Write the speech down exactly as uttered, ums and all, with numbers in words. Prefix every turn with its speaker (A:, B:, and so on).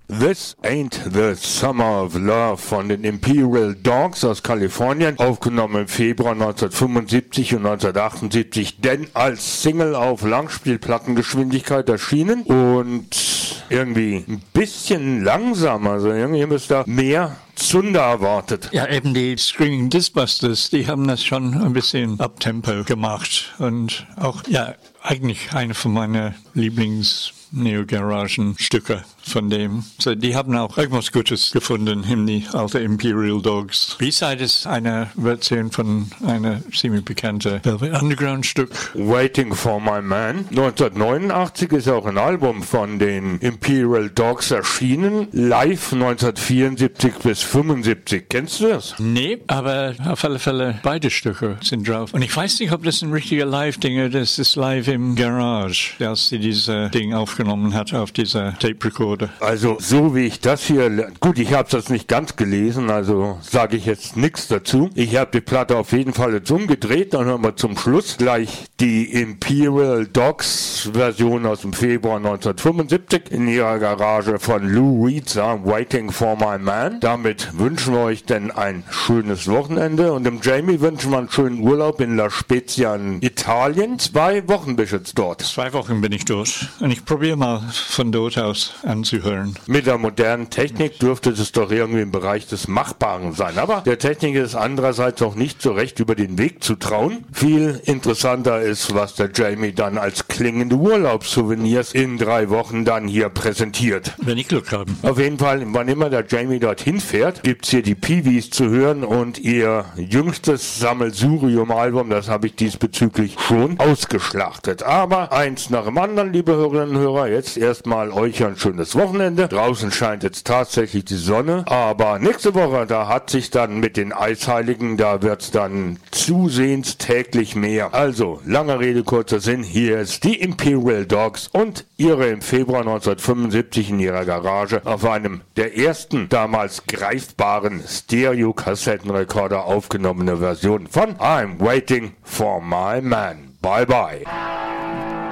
A: This Ain't the Summer of Love von den Imperial Dogs aus Kalifornien, aufgenommen im Februar neunzehnhundertfünfundsiebzig und neunzehnhundertachtundsiebzig, denn als Single auf Langspielplattengeschwindigkeit erschienen und irgendwie ein bisschen langsam, also irgendwie ist da mehr Zunder erwartet.
B: Ja, eben die Screaming Disbusters, die haben das schon ein bisschen Uptempo gemacht und auch, ja, eigentlich eine von meinen Lieblings-Neo-Garagen-Stücke von dem. So, die haben auch irgendwas Gutes gefunden in die alte Imperial Dogs. B-Side ist eine Version von einer ziemlich bekannten Velvet Underground-Stück.
A: Waiting for My Man. neunzehnhundertneunundachtzig ist auch ein Album von den Imperial Dogs erschienen. Live neunzehnhundertvierundsiebzig bis fünfundsiebzig. Kennst du das?
B: Nee, aber auf alle Fälle beide Stücke sind drauf. Und ich weiß nicht, ob das ein richtiger Live-Ding ist. Das ist live im Garage, als sie dieses Ding aufgenommen hat auf dieser Tape-Recorder.
A: Also so wie ich das hier, gut, ich habe das nicht ganz gelesen, also sage ich jetzt nichts dazu. Ich habe die Platte auf jeden Fall jetzt umgedreht, dann hören wir zum Schluss gleich die Imperial Dogs Version aus dem Februar neunzehnhundertfünfundsiebzig in ihrer Garage von Lou Reed, Waiting for My Man. Damit wünschen wir euch denn ein schönes Wochenende und dem Jamie wünschen wir einen schönen Urlaub in La Spezia in Italien. Zwei Wochen bist du jetzt dort.
B: Zwei Wochen bin ich dort und ich probiere mal von dort aus anzuhören.
A: Mit der modernen Technik dürfte es doch irgendwie im Bereich des Machbaren sein. Aber der Technik ist andererseits auch nicht so recht über den Weg zu trauen. Viel interessanter ist, was der Jamie dann als klingende Urlaubssouvenirs in drei Wochen dann hier präsentiert.
B: Wenn ich Glück habe.
A: Auf jeden Fall, wann immer der Jamie dorthin fährt, gibt's hier die Peewees zu hören und ihr jüngstes Sammelsurium-Album, das habe ich diesbezüglich schon ausgeschlachtet. Aber eins nach dem anderen, liebe Hörerinnen und Hörer, jetzt erstmal euch ein schönes Wochenende. Draußen scheint jetzt tatsächlich die Sonne, aber nächste Woche, da hat sich dann mit den Eisheiligen, da wird's dann zusehends täglich mehr. Also, lange Rede, kurzer Sinn, hier ist die Imperial Dogs und ihre im Februar neunzehnhundertfünfundsiebzig in ihrer Garage auf einem der ersten damals greifbaren Stereo-Kassettenrekorder aufgenommene Version von I'm Waiting for My Man. Bye bye.